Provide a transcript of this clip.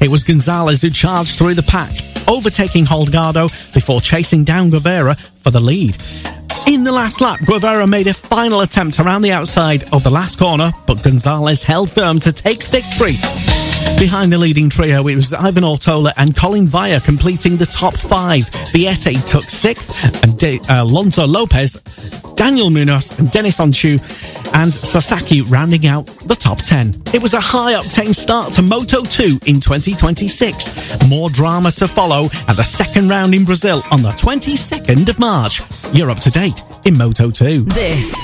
It was Gonzalez who charged through the pack, overtaking Holgado before chasing down Guevara for the lead. In the last lap, Guevara made a final attempt around the outside of the last corner, but Gonzalez held firm to take victory. Behind the leading trio, it was Ivan Ortola and Colin Vaya completing the top 5. Viette took 6th, and Alonso Lopez, Daniel Munoz and Dennis Onchu and Sasaki rounding out the top 10. It was a high-octane start to Moto2 in 2026. More drama to follow at the second round in Brazil on the 22nd of March. You're up to date in Moto2. This